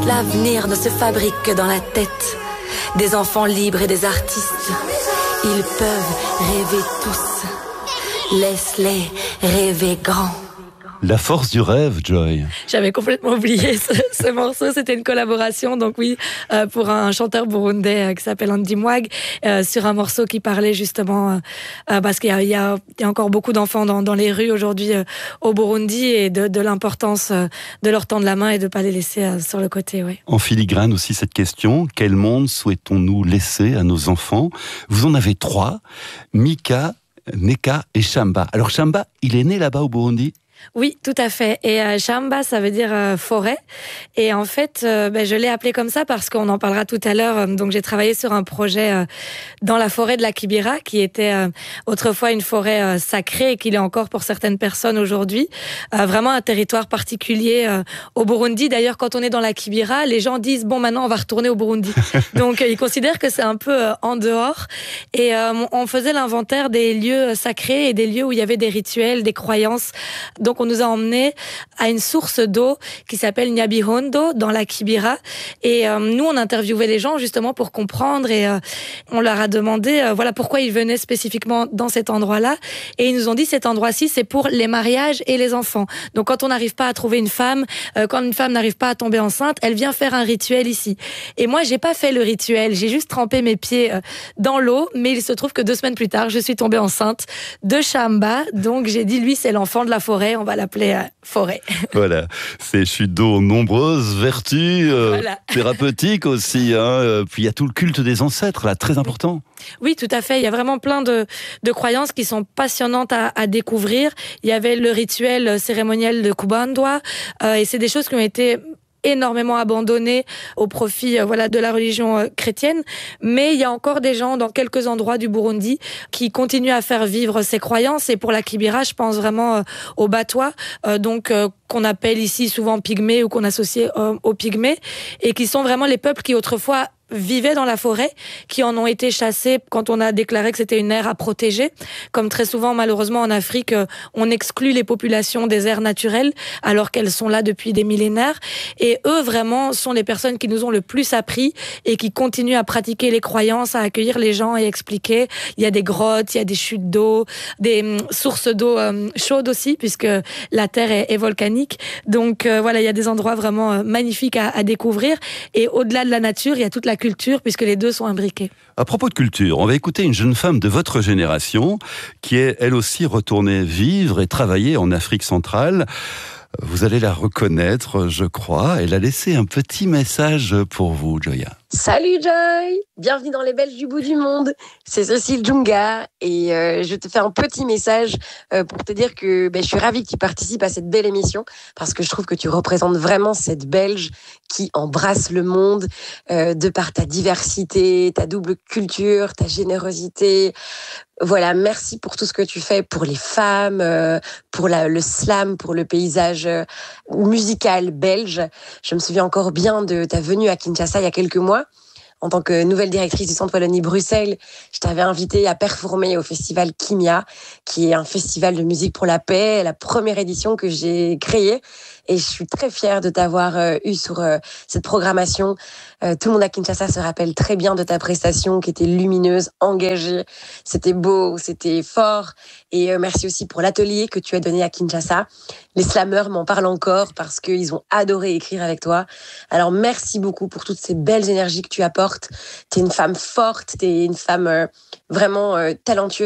L'avenir ne se fabrique que dans la tête des enfants libres et des artistes. Ils peuvent rêver tous. Laisse-les rêver grand. La force du rêve, Joy. J'avais complètement oublié ce morceau. C'était une collaboration, donc oui, pour un chanteur burundais qui s'appelle Andy Mwag, sur un morceau qui parlait justement, parce qu'il y a encore beaucoup d'enfants dans les rues aujourd'hui au Burundi, et de l'importance de leur tendre la main et de ne pas les laisser sur le côté. Oui. En filigrane aussi cette question, quel monde souhaitons-nous laisser à nos enfants? Vous en avez 3, Mika, Neka et Shamba. Alors Shamba, il est né là-bas au Burundi? Oui, tout à fait. Et Shamba, ça veut dire forêt. Et en fait, je l'ai appelé comme ça parce qu'on en parlera tout à l'heure. Donc, j'ai travaillé sur un projet dans la forêt de la Kibira, qui était autrefois une forêt sacrée et qui l'est encore pour certaines personnes aujourd'hui. Vraiment un territoire particulier au Burundi. D'ailleurs, quand on est dans la Kibira, les gens disent « Bon, maintenant, on va retourner au Burundi ». Donc, ils considèrent que c'est un peu en dehors. Et on faisait l'inventaire des lieux sacrés et des lieux où il y avait des rituels, des croyances. Donc, on nous a emmenés à une source d'eau qui s'appelle Nyabihondo, dans la Kibira. Et nous, on interviewait les gens justement pour comprendre, et on leur a demandé pourquoi ils venaient spécifiquement dans cet endroit-là. Et ils nous ont dit, cet endroit-ci, c'est pour les mariages et les enfants. Donc, quand on n'arrive pas à trouver une femme, quand une femme n'arrive pas à tomber enceinte, elle vient faire un rituel ici. Et moi, j'ai pas fait le rituel. J'ai juste trempé mes pieds dans l'eau. Mais il se trouve que 2 semaines plus tard, je suis tombée enceinte de Shamba. Donc, j'ai dit, lui, c'est l'enfant de la forêt. On va l'appeler forêt. Voilà, ces chutes d'eau ont nombreuses vertus thérapeutiques aussi. Puis il y a tout le culte des ancêtres, là, très important. Oui, tout à fait. Il y a vraiment plein de croyances qui sont passionnantes à découvrir. Il y avait le rituel cérémoniel de Kubandwa, et c'est des choses qui ont été énormément abandonné au profit de la religion chrétienne, mais il y a encore des gens dans quelques endroits du Burundi qui continuent à faire vivre ces croyances. Et pour la Kibira, je pense vraiment aux Batwa, qu'on appelle ici souvent pygmées ou qu'on associe aux pygmées, et qui sont vraiment les peuples qui autrefois vivaient dans la forêt, qui en ont été chassés quand on a déclaré que c'était une aire à protéger. Comme très souvent, malheureusement, en Afrique, on exclut les populations des aires naturelles, alors qu'elles sont là depuis des millénaires. Et eux, vraiment, sont les personnes qui nous ont le plus appris et qui continuent à pratiquer les croyances, à accueillir les gens et expliquer. Il y a des grottes, il y a des chutes d'eau, des sources d'eau chaudes aussi, puisque la terre est volcanique. Donc, il y a des endroits vraiment magnifiques à découvrir. Et au-delà de la nature, il y a toute la culture, puisque les deux sont imbriqués. À propos de culture, on va écouter une jeune femme de votre génération qui est elle aussi retournée vivre et travailler en Afrique centrale. Vous allez la reconnaître, je crois. Elle a laissé un petit message pour vous, Joya. Salut Joy, bienvenue dans les Belges du bout du monde. C'est Cécile Djunga et je te fais un petit message pour te dire que je suis ravie que tu participes à cette belle émission parce que je trouve que tu représentes vraiment cette Belge qui embrasse le monde de par ta diversité, ta double culture, ta générosité. Voilà, merci pour tout ce que tu fais pour les femmes, pour le slam, pour le paysage musical belge. Je me souviens encore bien de ta venue à Kinshasa il y a quelques mois. En tant que nouvelle directrice du Centre Wallonie-Bruxelles, je t'avais invitée à performer au festival Kimia, qui est un festival de musique pour la paix, la première édition que j'ai créée. Et je suis très fière de t'avoir eu sur cette programmation. Tout le monde à Kinshasa se rappelle très bien de ta prestation qui était lumineuse, engagée. C'était beau, c'était fort. Et merci aussi pour l'atelier que tu as donné à Kinshasa. Les slammeurs m'en parlent encore parce qu'ils ont adoré écrire avec toi. Alors merci beaucoup pour toutes ces belles énergies que tu apportes. T'es une femme forte, t'es une femme vraiment talentueuse.